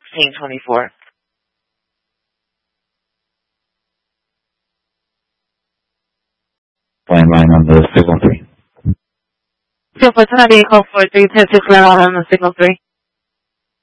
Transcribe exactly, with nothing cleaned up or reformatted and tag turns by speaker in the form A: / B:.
A: sixteen twenty-four.
B: Landline on the signal three.
A: Two four two nine eight call four three ten six land on the signal three.